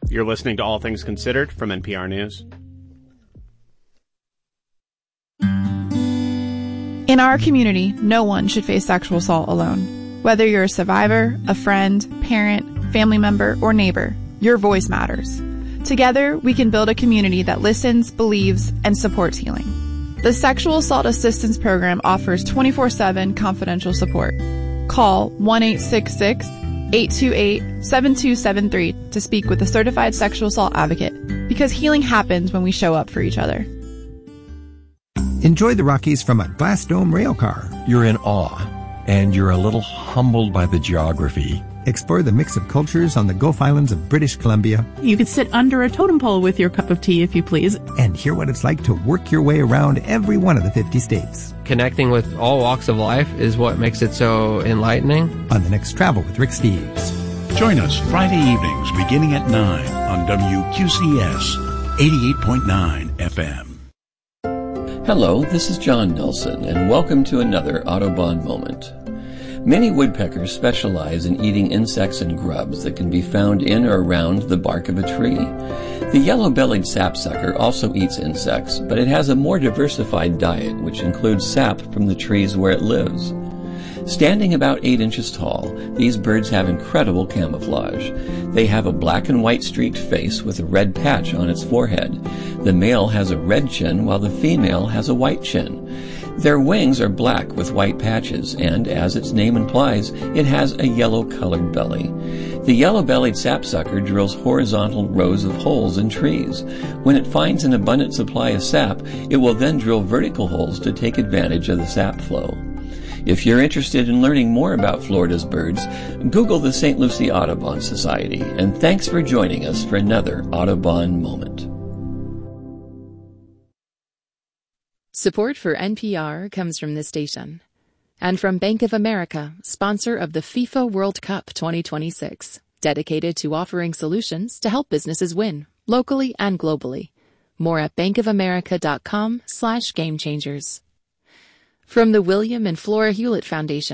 You're listening to All Things Considered from NPR News. In our community, no one should face sexual assault alone. Whether you're a survivor, a friend, parent, family member, or neighbor, your voice matters. Together, we can build a community that listens, believes, and supports healing. The Sexual Assault Assistance Program offers 24/7 confidential support. Call 1-866-828-7273 to speak with a certified sexual assault advocate, because healing happens when we show up for each other. Enjoy the Rockies from a Glass Dome railcar. You're in awe, and you're a little humbled by the geography. Explore the mix of cultures on the Gulf Islands of British Columbia. You could sit under a totem pole with your cup of tea if you please. And hear what it's like to work your way around every one of the 50 states. Connecting with all walks of life is what makes it so enlightening. On the next Travel with Rick Steves. Join us Friday evenings beginning at 9 on WQCS 88.9 FM. Hello, this is John Nelson, and welcome to another Audubon Moment. Many woodpeckers specialize in eating insects and grubs that can be found in or around the bark of a tree. The yellow-bellied sapsucker also eats insects, but it has a more diversified diet, which includes sap from the trees where it lives. Standing about 8 inches tall, these birds have incredible camouflage. They have a black and white streaked face with a red patch on its forehead. The male has a red chin while the female has a white chin. Their wings are black with white patches, and as its name implies, it has a yellow-colored belly. The yellow-bellied sapsucker drills horizontal rows of holes in trees. When it finds an abundant supply of sap, it will then drill vertical holes to take advantage of the sap flow. If you're interested in learning more about Florida's birds, Google the St. Lucie Audubon Society, and thanks for joining us for another Audubon Moment. Support for NPR comes from this station and from Bank of America, sponsor of the FIFA World Cup 2026, dedicated to offering solutions to help businesses win, locally and globally. More at bankofamerica.com/gamechangers. From the William and Flora Hewlett Foundation,